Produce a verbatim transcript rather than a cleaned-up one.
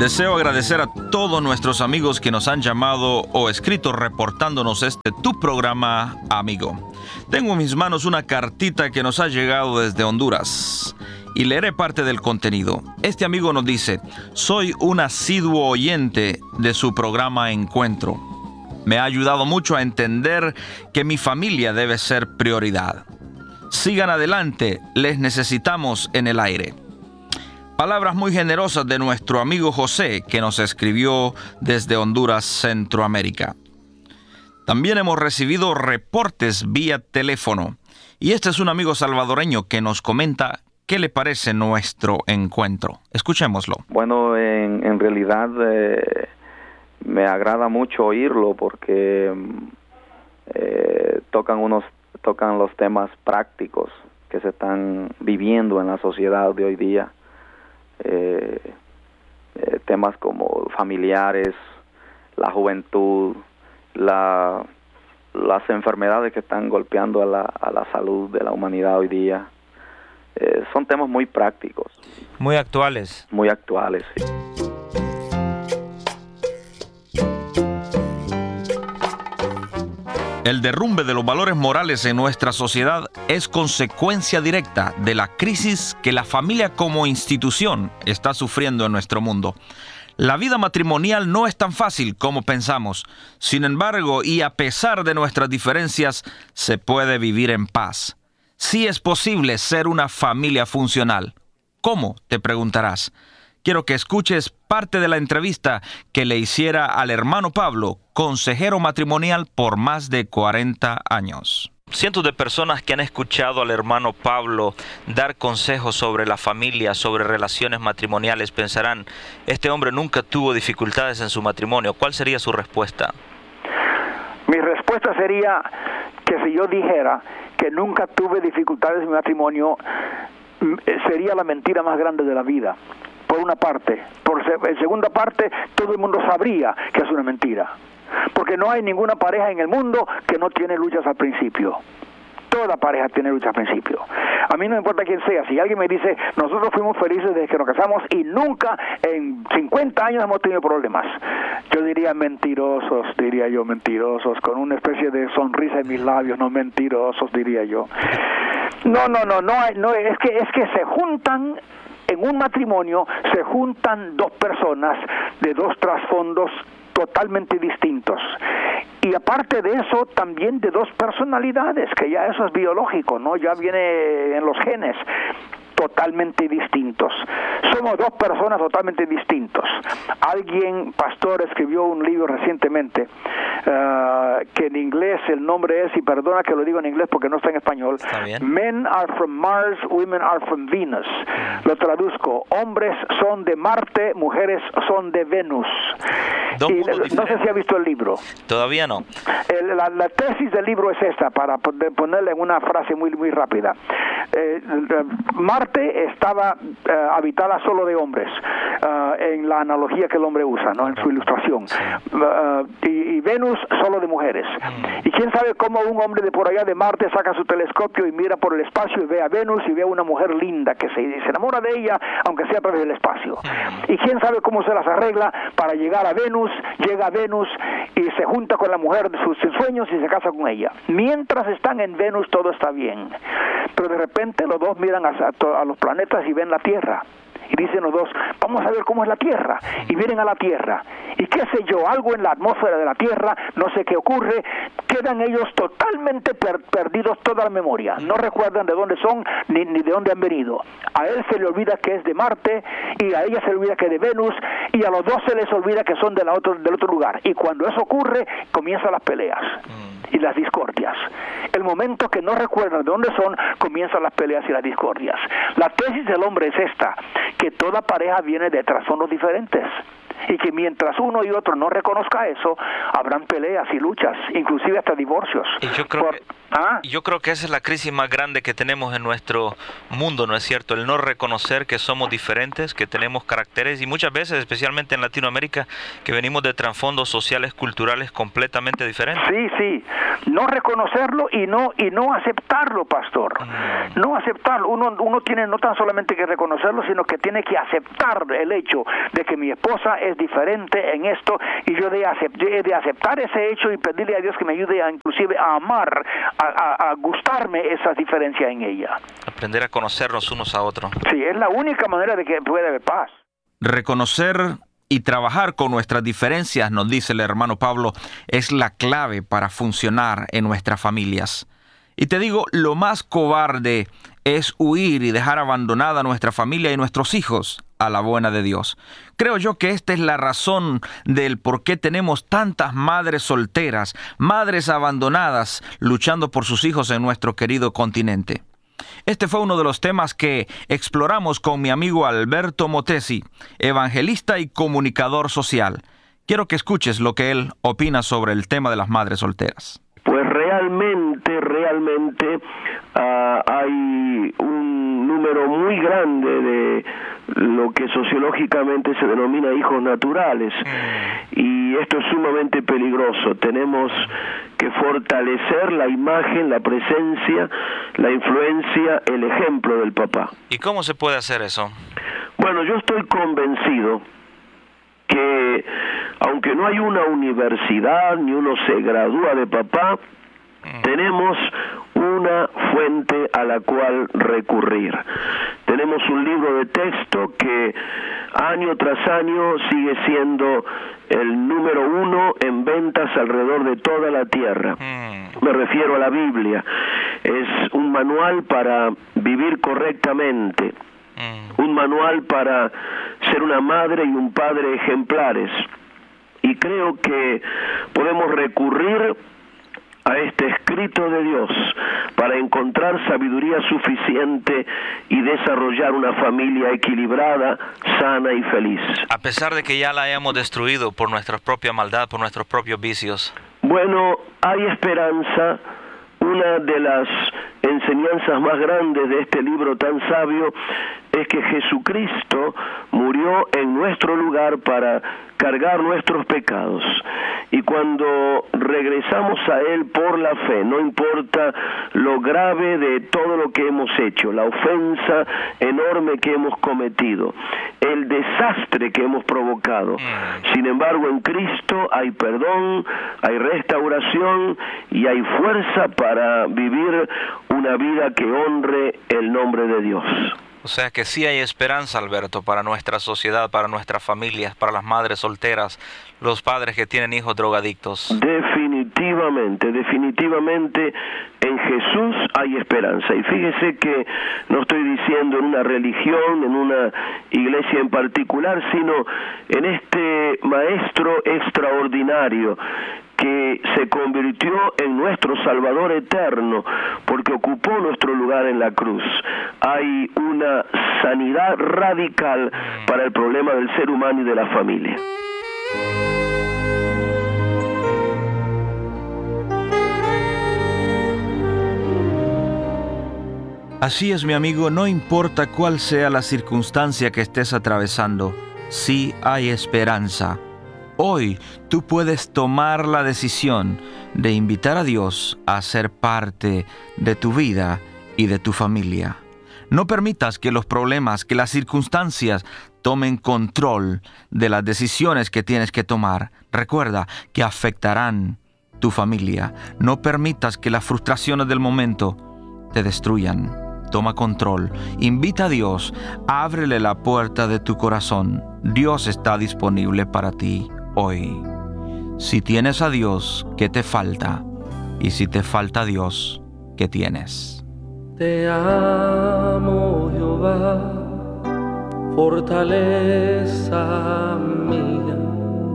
Deseo agradecer a todos nuestros amigos que nos han llamado o escrito reportándonos este tu programa, amigo. Tengo en mis manos una cartita que nos ha llegado desde Honduras y leeré parte del contenido. Este amigo nos dice: soy un asiduo oyente de su programa Encuentro. Me ha ayudado mucho a entender que mi familia debe ser prioridad. Sigan adelante, les necesitamos en el aire. Palabras muy generosas de nuestro amigo José, que nos escribió desde Honduras, Centroamérica. También hemos recibido reportes vía teléfono. Y este es un amigo salvadoreño que nos comenta qué le parece nuestro encuentro. Escuchémoslo. Bueno, en, en realidad eh, me agrada mucho oírlo porque eh, tocan unos, tocan los temas prácticos que se están viviendo en la sociedad de hoy día. Eh, eh, temas como familiares, la juventud, la, las enfermedades que están golpeando a la, a la salud de la humanidad hoy día. Eh, son temas muy prácticos. Muy actuales. Muy actuales, sí. El derrumbe de los valores morales en nuestra sociedad es consecuencia directa de la crisis que la familia como institución está sufriendo en nuestro mundo. La vida matrimonial no es tan fácil como pensamos. Sin embargo, y a pesar de nuestras diferencias, se puede vivir en paz. Sí es posible ser una familia funcional. ¿Cómo?, te preguntarás. Quiero que escuches parte de la entrevista que le hiciera al hermano Pablo, consejero matrimonial por más de cuarenta años. Cientos de personas que han escuchado al hermano Pablo dar consejos sobre la familia, sobre relaciones matrimoniales, pensarán: este hombre nunca tuvo dificultades en su matrimonio. ¿Cuál sería su respuesta? Mi respuesta sería que si yo dijera que nunca tuve dificultades en mi matrimonio, sería la mentira más grande de la vida. Por una parte. Por en segunda parte, todo el mundo sabría que es una mentira. Porque no hay ninguna pareja en el mundo que no tiene luchas al principio. Toda pareja tiene luchas al principio. A mí no me importa quién sea. Si alguien me dice: nosotros fuimos felices desde que nos casamos y nunca en cincuenta años hemos tenido problemas, yo diría: mentirosos, diría yo, mentirosos, con una especie de sonrisa en mis labios. No, mentirosos, diría yo. No, no, no, no, hay, no es que es que se juntan. En un matrimonio se juntan dos personas de dos trasfondos totalmente distintos. Y aparte de eso, también de dos personalidades, que ya eso es biológico, ¿no? Ya viene en los genes. Totalmente distintos. Somos dos personas totalmente distintos. Alguien, pastor, escribió un libro recientemente uh, que en inglés el nombre es, y perdona que lo digo en inglés porque no está en español, Men are from Mars, Women are from Venus. Mm. Lo traduzco: hombres son de Marte, mujeres son de Venus. Y, no sé si ha visto el libro. Todavía no. El, la, la tesis del libro es esta, para ponerle en una frase muy, muy rápida. Eh, Marte estaba uh, habitada solo de hombres, uh, en la analogía que el hombre usa, ¿no?, en su ilustración. Sí. Uh, y, y Venus solo de mujeres. Mm. Y quién sabe cómo un hombre de por allá de Marte saca su telescopio y mira por el espacio y ve a Venus y ve a una mujer linda que se, se enamora de ella, aunque sea a través del espacio. Mm. Y quién sabe cómo se las arregla para llegar a Venus, llega a Venus y se junta con la mujer de sus sueños y se casa con ella. Mientras están en Venus todo está bien, pero de repente los dos miran a, a los planetas y ven la Tierra. Y dicen los dos: vamos a ver cómo es la Tierra. Y vienen a la Tierra. Y qué sé yo, algo en la atmósfera de la Tierra, no sé qué ocurre, quedan ellos totalmente per- perdidos toda la memoria. No recuerdan de dónde son ni, ni de dónde han venido. A él se le olvida que es de Marte, y a ella se le olvida que es de Venus, y a los dos se les olvida que son de la otro, del otro lugar. Y cuando eso ocurre, comienzan las peleas y las discordias. El momento que no recuerdan de dónde son, comienzan las peleas y las discordias. La tesis del hombre es esta: que toda pareja viene de trasfondos diferentes. y que mientras uno y otro no reconozca eso, habrán peleas y luchas, inclusive hasta divorcios. Y yo creo Por, que... ¿ah? Yo creo que esa es la crisis más grande que tenemos en nuestro mundo, ¿no es cierto? El no reconocer que somos diferentes, que tenemos caracteres y muchas veces, especialmente en Latinoamérica, que venimos de trasfondos sociales, culturales completamente diferentes. Sí, sí, no reconocerlo y no y no aceptarlo, pastor. Mm. No aceptarlo. Uno uno tiene no tan solamente que reconocerlo, sino que tiene que aceptar el hecho de que mi esposa es diferente en esto y yo de, acept, de aceptar ese hecho y pedirle a Dios que me ayude a inclusive a amar, A, a, a gustarme esa diferencia en ella. Aprender a conocernos unos a otros. Sí, es la única manera de que pueda haber paz. Reconocer y trabajar con nuestras diferencias, nos dice el hermano Pablo, es la clave para funcionar en nuestras familias. Y te digo, lo más cobarde es huir y dejar abandonada a nuestra familia y nuestros hijos a la buena de Dios. Creo yo que esta es la razón del por qué tenemos tantas madres solteras, madres abandonadas, luchando por sus hijos en nuestro querido continente. Este fue uno de los temas que exploramos con mi amigo Alberto Motesi, evangelista y comunicador social. Quiero que escuches lo que él opina sobre el tema de las madres solteras. Pues realmente, realmente uh, hay un número muy grande de lo que sociológicamente se denomina hijos naturales, y esto es sumamente peligroso. Tenemos que fortalecer la imagen, la presencia, la influencia, el ejemplo del papá. ¿Y cómo se puede hacer eso? Bueno, yo estoy convencido que aunque no hay una universidad ni uno se gradúa de papá, tenemos una fuente a la cual recurrir. Tenemos un libro de texto que año tras año sigue siendo el número uno en ventas alrededor de toda la tierra. Me refiero a la Biblia. Es un manual para vivir correctamente, un manual para ser una madre y un padre ejemplares. Y creo que podemos recurrir a este escrito de Dios para encontrar sabiduría suficiente y desarrollar una familia equilibrada, sana y feliz. A pesar de que ya la hayamos destruido por nuestra propia maldad, por nuestros propios vicios. Bueno, hay esperanza. Una de las enseñanzas más grandes de este libro tan sabio es que Jesucristo murió en nuestro lugar para cargar nuestros pecados. Y cuando regresamos a Él por la fe, no importa lo grave de todo lo que hemos hecho, la ofensa enorme que hemos cometido, el desastre que hemos provocado, sin embargo en Cristo hay perdón, hay restauración y hay fuerza para vivir una vida que honre el nombre de Dios. O sea que sí hay esperanza, Alberto, para nuestra sociedad, para nuestras familias, para las madres solteras, los padres que tienen hijos drogadictos. Definitivamente, definitivamente en Jesús hay esperanza. Y fíjese que no estoy diciendo en una religión, en una iglesia en particular, sino en este maestro extraordinario que se convirtió en nuestro Salvador eterno, porque ocupó nuestro lugar en la cruz. Hay una sanidad radical para el problema del ser humano y de la familia. Así es, mi amigo, no importa cuál sea la circunstancia que estés atravesando, sí hay esperanza. Hoy tú puedes tomar la decisión de invitar a Dios a ser parte de tu vida y de tu familia. No permitas que los problemas, que las circunstancias tomen control de las decisiones que tienes que tomar. Recuerda que afectarán tu familia. No permitas que las frustraciones del momento te destruyan. Toma control. Invita a Dios. Ábrele la puerta de tu corazón. Dios está disponible para ti hoy. Si tienes a Dios, ¿qué te falta? Y si te falta Dios, ¿qué tienes? Te amo, Jehová, fortaleza mía.